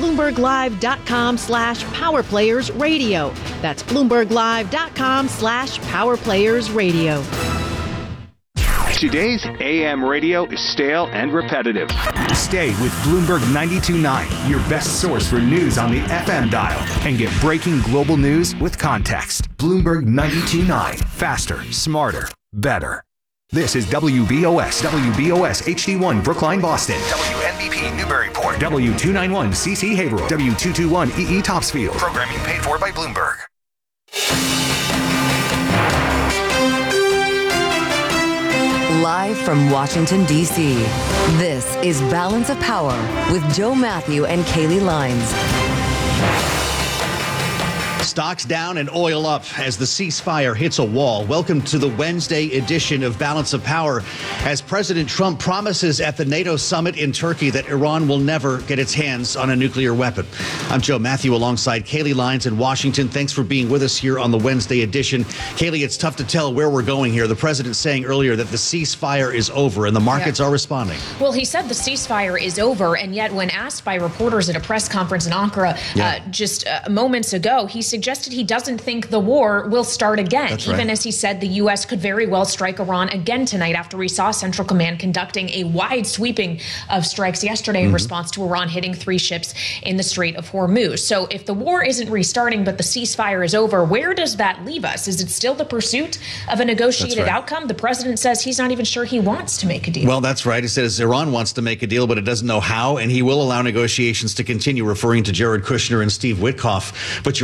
BloombergLive.com/PowerPlayersRadio. That's BloombergLive.com/PowerPlayersRadio. Today's AM radio is stale and repetitive. Stay with Bloomberg 92.9, your best source for news on the FM dial, and get breaking global news with context. Bloomberg 92.9, faster, smarter, better. This is WBOS HD1 Brookline, Boston. WNBP Newburyport. W291 CC Haverhill. W221 EE Topsfield. Programming paid for by Bloomberg. Live from Washington, D.C., this is Balance of Power with Joe Matthew and Kaylee Lines. Stocks down and oil up as the ceasefire hits a wall. Welcome to the Wednesday edition of Balance of Power as President Trump promises at the NATO summit in Turkey that Iran will never get its hands on a nuclear weapon. I'm Joe Matthew alongside Kaylee Lines in Washington. Thanks for being with us here on the Wednesday edition. Kaylee, it's tough to tell where we're going here. The president saying earlier that the ceasefire is over and the markets are responding. Well, he said the ceasefire is over, and yet when asked by reporters at a press conference in Ankara just moments ago, he suggested he doesn't think the war will start again. That's even right. as he said the U.S. could very well strike Iran again tonight after we saw Central Command conducting a wide sweeping of strikes yesterday in response to Iran hitting 3 ships in the Strait of Hormuz. So if the war isn't restarting but the ceasefire is over, where does that leave us? Is it still the pursuit of a negotiated outcome? The president says he's not even sure he wants to make a deal. Well, that's right. He says Iran wants to make a deal, but it doesn't know how, and he will allow negotiations to continue, referring to Jared Kushner and Steve Witkoff. But you're right, Kaylee,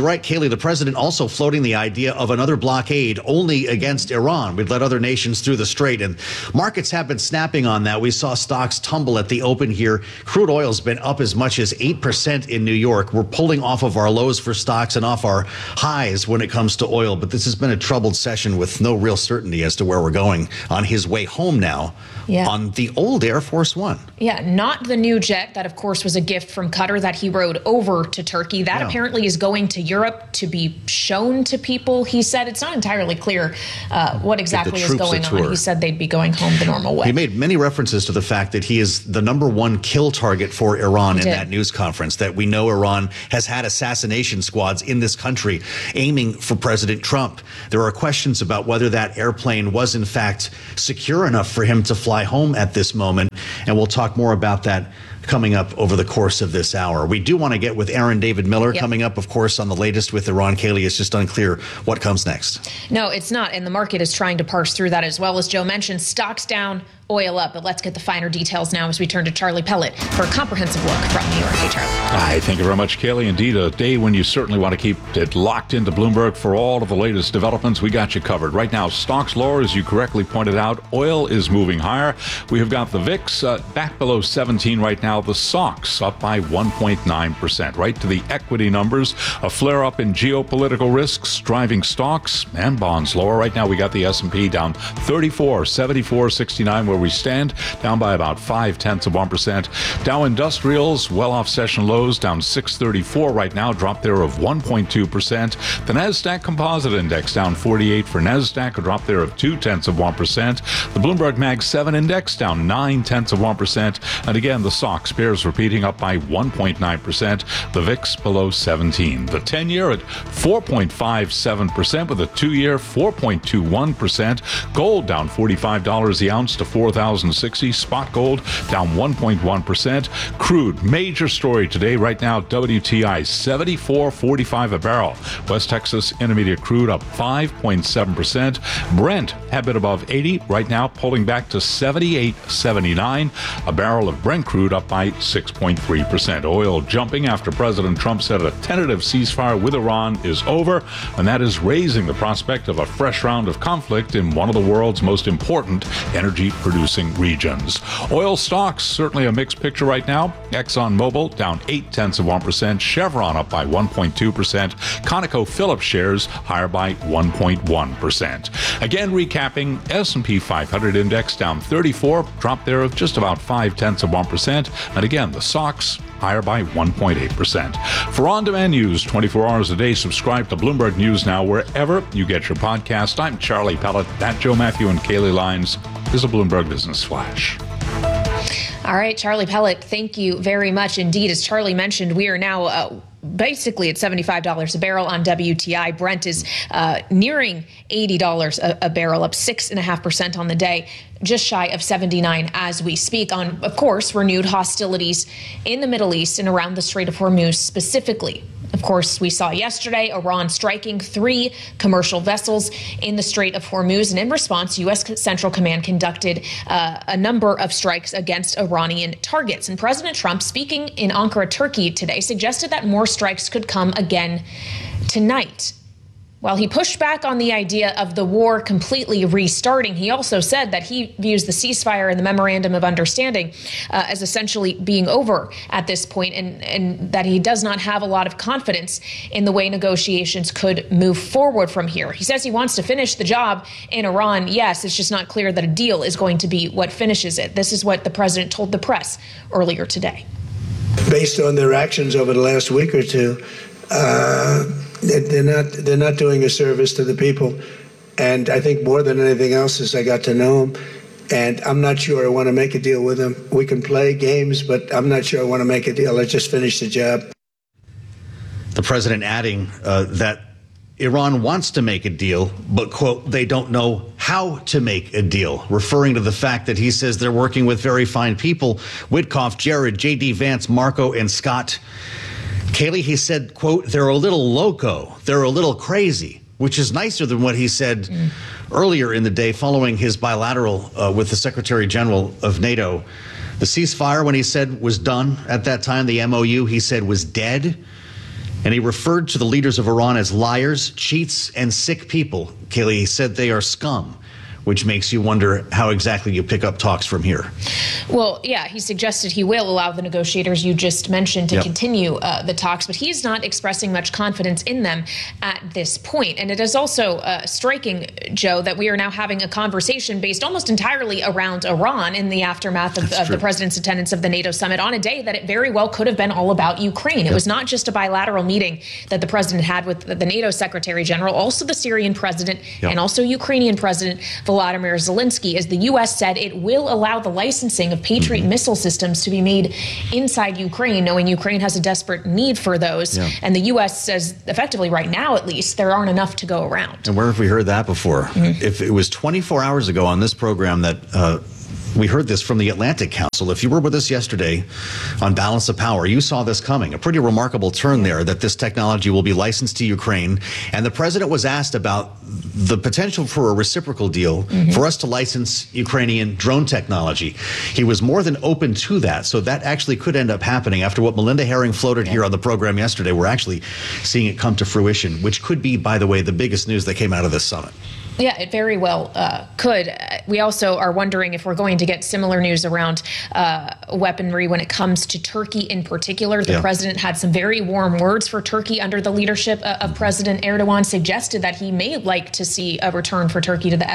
the president also floating the idea of another blockade only against Iran. We'd let other nations through the strait, and markets have been snapping on that. We saw stocks tumble at the open here. Crude oil's been up as much as 8% in New York. We're pulling off of our lows for stocks and off our highs when it comes to oil, but this has been a troubled session with no real certainty as to where we're going on his way home now on the old Air Force One. Yeah, not the new jet that, of course, was a gift from Qatar that he rode over to Turkey. That apparently is going to Europe to be shown to people. He said it's not entirely clear what exactly is going on. He said they'd be going home the normal way. He made many references to the fact that he is the #1 kill target for Iran in that news conference, that we know Iran has had assassination squads in this country aiming for President Trump. There are questions about whether that airplane was in fact secure enough for him to fly home at this moment, and we'll talk more about that coming up over the course of this hour. We do want to get with Aaron David Miller coming up, of course, on the latest with Iran. Kaylee, it's just unclear what comes next. No, it's not. And the market is trying to parse through that as well. As Joe mentioned, stocks down, oil up. But let's get the finer details now as we turn to Charlie Pellet for a comprehensive look from New York. Hey, Charlie. Thank you very much, Kaylee. Indeed, a day when you certainly want to keep it locked into Bloomberg for all of the latest developments. We got you covered. Right now, stocks lower, as you correctly pointed out. Oil is moving higher. We have got the VIX back below 17 right now. The SOX up by 1.9%. Right to the equity numbers. A flare-up in geopolitical risks driving stocks and bonds lower. Right now, we got the S&P down 34, 74.69 where we stand, down by about 0.5%. Dow Industrials well off session lows, down 634 right now, drop there of 1.2%. The Nasdaq Composite Index down 48 for Nasdaq, a drop there of 0.2%. The Bloomberg Mag 7 Index down 0.9%. And again, the SOX bears repeating, up by 1.9%. The VIX below 17. The 10-year at 4.57% with a 2-year 4.21%. Gold down $45 the ounce to $4,060. Spot gold down 1.1%. Crude, major story today. Right now, WTI $74.45 a barrel. West Texas Intermediate crude up 5.7%. Brent had been above 80. Right now, pulling back to 78.79. A barrel of Brent crude up by 6.3%. Oil jumping after President Trump said a tentative ceasefire with Iran is over, and that is raising the prospect of a fresh round of conflict in one of the world's most important energy-producing regions. Oil stocks, certainly a mixed picture right now. ExxonMobil down 0.8%. Chevron up by 1.2%. ConocoPhillips shares higher by 1.1%. Again, recapping, S&P 500 index down 34, drop there of just about 0.5%. And again, the SOX higher by 1.8%. For on-demand news 24 hours a day, subscribe to Bloomberg News Now wherever you get your podcast. I'm Charlie Pellet. That Joe Matthew and Kaylee Lines is a Bloomberg Business Flash. All right, Charlie Pellet, thank you very much indeed. As Charlie mentioned, we are now basically at $75 a barrel on WTI. Brent is nearing $80 a barrel, up 6.5% on the day, just shy of 79 as we speak, on, of course, renewed hostilities in the Middle East and around the Strait of Hormuz specifically. Of course, we saw yesterday Iran striking 3 commercial vessels in the Strait of Hormuz. And in response, U.S. Central Command conducted a number of strikes against Iranian targets. And President Trump, speaking in Ankara, Turkey today, suggested that more strikes could come again tonight. While he pushed back on the idea of the war completely restarting, he also said that he views the ceasefire and the memorandum of understanding as essentially being over at this point, and that he does not have a lot of confidence in the way negotiations could move forward from here. He says he wants to finish the job in Iran. Yes, it's just not clear that a deal is going to be what finishes it. This is what the president told the press earlier today. Based on their actions over the last week or two, they're not doing a service to the people. And I think more than anything else is I got to know them, and I'm not sure I want to make a deal with them. We can play games, but I'm not sure I want to make a deal. Let's just finish the job. The president adding that Iran wants to make a deal, but, quote, they don't know how to make a deal, referring to the fact that he says they're working with very fine people, Witkoff, Jared, J.D. Vance, Marco, and Scott. Kaylee, he said, quote, they're a little loco, they're a little crazy, which is nicer than what he said earlier in the day following his bilateral with the Secretary General of NATO. The ceasefire, when he said was done at that time, the MOU, he said was dead. And he referred to the leaders of Iran as liars, cheats, and sick people. Kaylee said they are scum, which makes you wonder how exactly you pick up talks from here. Well, yeah, he suggested he will allow the negotiators you just mentioned to continue the talks, but he's not expressing much confidence in them at this point. And it is also striking, Joe, that we are now having a conversation based almost entirely around Iran in the aftermath of the president's attendance of the NATO summit on a day that it very well could have been all about Ukraine. It was not just a bilateral meeting that the president had with the NATO Secretary General, also the Syrian president and also Ukrainian President Volodymyr Zelensky, as the U.S. said it will allow the licensing of Patriot missile systems to be made inside Ukraine, knowing Ukraine has a desperate need for those. And the U.S. says, effectively right now at least, there aren't enough to go around. And where have we heard that before? If it was 24 hours ago on this program that we heard this from the Atlantic Council. If you were with us yesterday on Balance of Power, you saw this coming. A pretty remarkable turn there, that this technology will be licensed to Ukraine. And the president was asked about the potential for a reciprocal deal for us to license Ukrainian drone technology. He was more than open to that. So that actually could end up happening. After what Melinda Herring floated here on the program yesterday, we're actually seeing it come to fruition, which could be, by the way, the biggest news that came out of this summit. Yeah, it very well could. We also are wondering if we're going to get similar news around weaponry when it comes to Turkey in particular. The president had some very warm words for Turkey under the leadership of President Erdogan, suggested that he may like to see a return for Turkey to the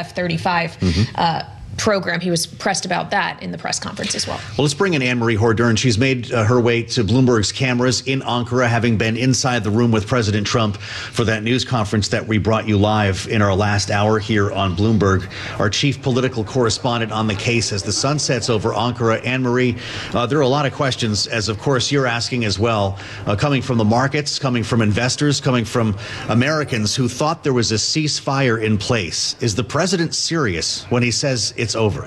F-35 program. He was pressed about that in the press conference as well. Well, let's bring in Anne-Marie Hordern. She's made her way to Bloomberg's cameras in Ankara, having been inside the room with President Trump for that news conference that we brought you live in our last hour here on Bloomberg. Our chief political correspondent on the case as the sun sets over Ankara. Anne-Marie, there are a lot of questions, as of course you're asking as well, coming from the markets, coming from investors, coming from Americans who thought there was a ceasefire in place. Is the president serious when he says it's over?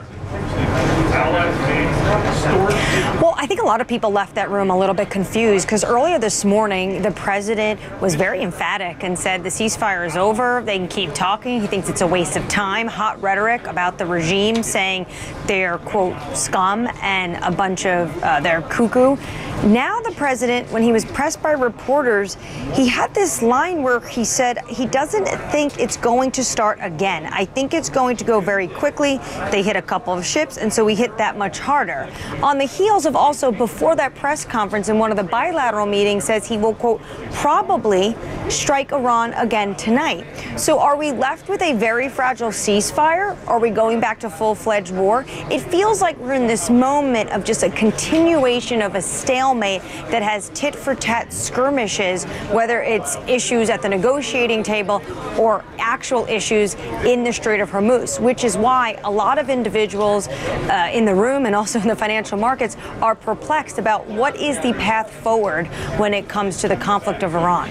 Well, I think a lot of people left that room a little bit confused because earlier this morning, the president was very emphatic and said the ceasefire is over. They can keep talking. He thinks it's a waste of time. Hot rhetoric about the regime, saying they're, quote, scum and a bunch of they're cuckoo. Now the president, when he was pressed by reporters, he had this line where he said he doesn't think it's going to start again. I think it's going to go very quickly. They hit a couple of ships, and so we hit that much harder. On the heels of also, before that press conference in one of the bilateral meetings, says he will, quote, probably strike Iran again tonight. So are we left with a very fragile ceasefire? Are we going back to full-fledged war? It feels like we're in this moment of just a continuation of a stalemate that has tit-for-tat skirmishes, whether it's issues at the negotiating table or actual issues in the Strait of Hormuz, which is why a lot of individuals in the room and also in the financial markets are perplexed about what is the path forward when it comes to the conflict of Iran.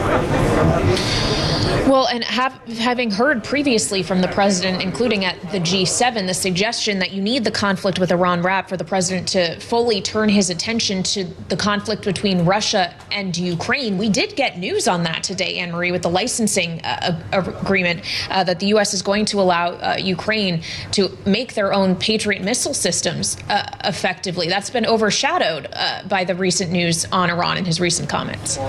Well, and having heard previously from the president, including at the G7, the suggestion that you need the conflict with Iran wrapped for the president to fully turn his attention to the conflict between Russia and Ukraine. We did get news on that today, Anne-Marie, with the licensing agreement that the U.S. is going to allow Ukraine to make their own Patriot missile systems effectively. That's been overshadowed by the recent news on Iran and his recent comments.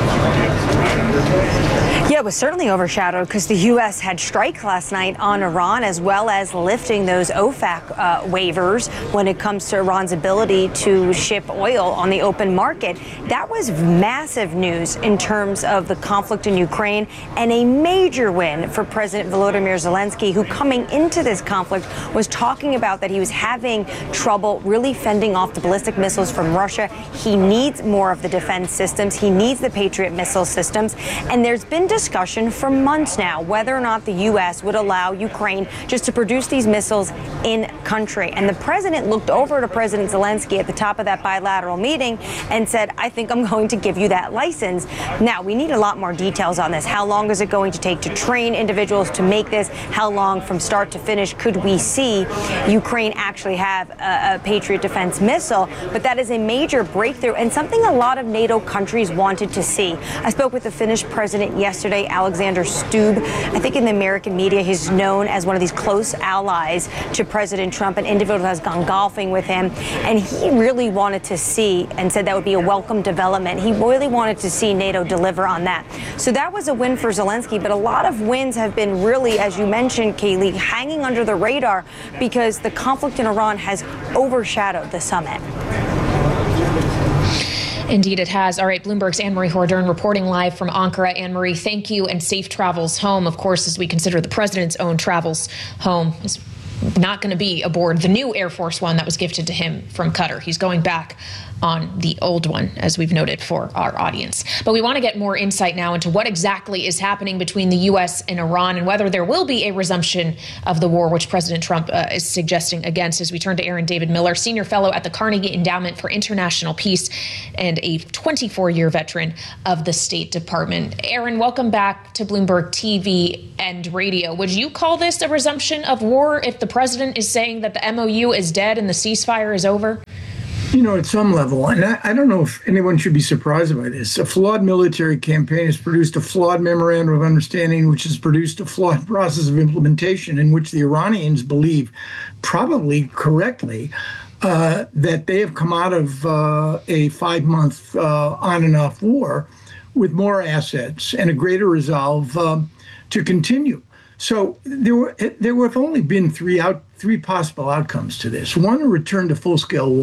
Yeah, it was certainly overshadowed because the U.S. had strike last night on Iran, as well as lifting those OFAC waivers when it comes to Iran's ability to ship oil on the open market. That was massive news in terms of the conflict in Ukraine, and a major win for President Volodymyr Zelensky, who coming into this conflict was talking about that he was having trouble really fending off the ballistic missiles from Russia. He needs more of the defense systems. He needs the Patriot missile systems. And there's been discussion for months now whether or not the U.S. would allow Ukraine just to produce these missiles in country. And the president looked over to President Zelensky at the top of that bilateral meeting and said, I think I'm going to give you that license. Now, we need a lot more details on this. How long is it going to take to train individuals to make this? How long from start to finish could we see Ukraine actually have a Patriot defense missile? But that is a major breakthrough and something a lot of NATO countries wanted to see. I spoke with the Finnish president yesterday yesterday, Alexander Stubb. I think in the American media, he's known as one of these close allies to President Trump, an individual who has gone golfing with him. And he really wanted to see and said that would be a welcome development. He really wanted to see NATO deliver on that. So that was a win for Zelensky. But a lot of wins have been really, as you mentioned, Kaylee, hanging under the radar because the conflict in Iran has overshadowed the summit. Indeed, it has. All right, Bloomberg's Anne-Marie Hordern reporting live from Ankara. Anne-Marie, thank you, and safe travels home. Of course, as we consider the president's own travels home, is not going to be aboard the new Air Force One that was gifted to him from Qatar. He's going back on the old one, as we've noted for our audience. But we want to get more insight now into what exactly is happening between the U.S. and Iran and whether there will be a resumption of the war, which President Trump is suggesting against, as we turn to Aaron David Miller, senior fellow at the Carnegie Endowment for International Peace and a 24-year veteran of the State Department. Aaron, welcome back to Bloomberg TV and radio. Would you call this a resumption of war if the president is saying that the MOU is dead and the ceasefire is over? You know, at some level, and I don't know if anyone should be surprised by this, a flawed military campaign has produced a flawed memorandum of understanding, which has produced a flawed process of implementation in which the Iranians believe, probably correctly, that they have come out of a 5-month on and off war with more assets and a greater resolve to continue. So there have only been three possible outcomes to this. One, a return to full-scale war.